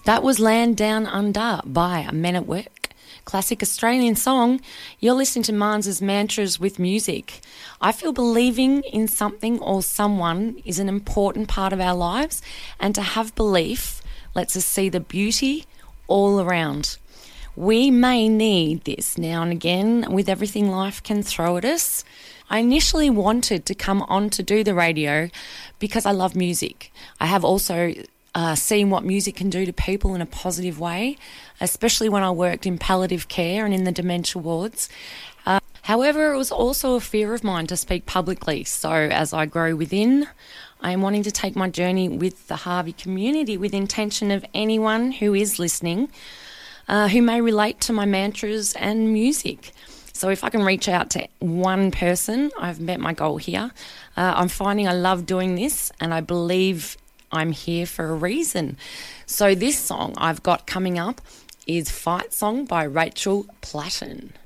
That was Land Down Under by Men at Work. Classic Australian song. You're listening to Marns's Mantras with Music. I feel believing in something or someone is an important part of our lives, and to have belief lets us see the beauty all around. We may need this now and again with everything life can throw at us. I initially wanted to come on to do the radio because I love music. I have also seen what music can do to people in a positive way, especially when I worked in palliative care and in the dementia wards. However, it was also a fear of mine to speak publicly. So as I grow within, I am wanting to take my journey with the Harvey community with intention of anyone who is listening who may relate to my mantras and music. So if I can reach out to one person, I've met my goal here. I'm finding I love doing this, and I believe I'm here for a reason. So this song I've got coming up is Fight Song by Rachel Platten.